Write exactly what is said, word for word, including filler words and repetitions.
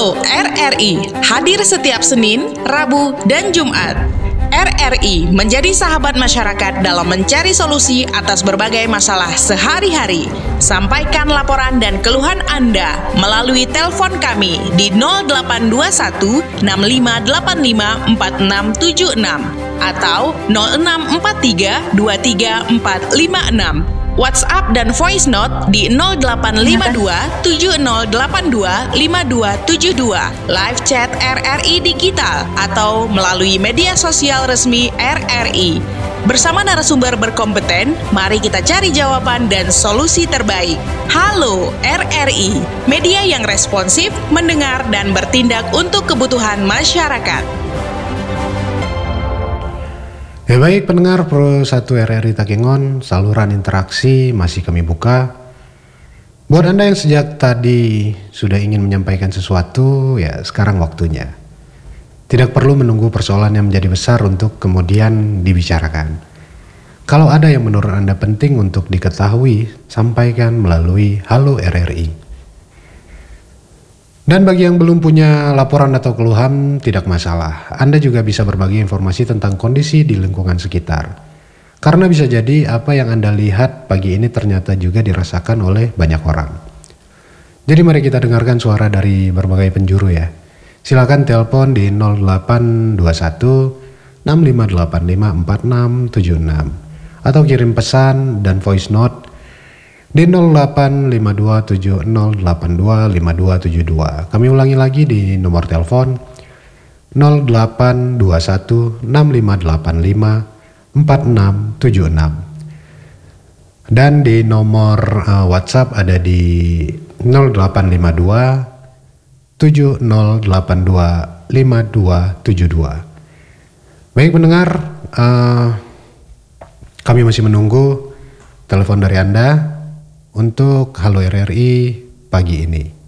Halo R R I, hadir setiap Senin, Rabu, dan Jumat. R R I menjadi sahabat masyarakat dalam mencari solusi atas berbagai masalah sehari-hari. Sampaikan laporan dan keluhan Anda melalui telepon kami di nol delapan dua satu enam lima delapan lima empat enam tujuh enam atau nol enam empat tiga dua tiga empat lima enam. WhatsApp dan voice note di nol delapan lima dua tujuh nol delapan dua lima dua tujuh dua, live chat R R I Digital, atau melalui media sosial resmi R R I. Bersama narasumber berkompeten, mari kita cari jawaban dan solusi terbaik. Halo R R I, media yang responsif, mendengar, dan bertindak untuk kebutuhan masyarakat. Ya baik pendengar Pro satu R R I Takengon, saluran interaksi masih kami buka. Buat Anda yang sejak tadi sudah ingin menyampaikan sesuatu, ya sekarang waktunya. Tidak perlu menunggu persoalan yang menjadi besar untuk kemudian dibicarakan. Kalau ada yang menurut Anda penting untuk diketahui, sampaikan melalui Halo R R I. Dan bagi yang belum punya laporan atau keluhan, tidak masalah. Anda juga bisa berbagi informasi tentang kondisi di lingkungan sekitar. Karena bisa jadi apa yang Anda lihat pagi ini ternyata juga dirasakan oleh banyak orang. Jadi mari kita dengarkan suara dari berbagai penjuru ya. Silakan telepon di nol delapan dua satu enam lima delapan lima empat enam tujuh enam atau kirim pesan dan voice note di nol delapan lima dua tujuh nol delapan dua lima dua tujuh dua. Kami ulangi lagi di nomor telepon nol delapan dua satu enam lima delapan lima empat enam tujuh enam. Dan di nomor uh, WhatsApp ada di nol delapan lima dua tujuh nol delapan dua lima dua tujuh dua. Baik pendengar, uh, kami masih menunggu telepon dari Anda untuk Halo R R I pagi ini.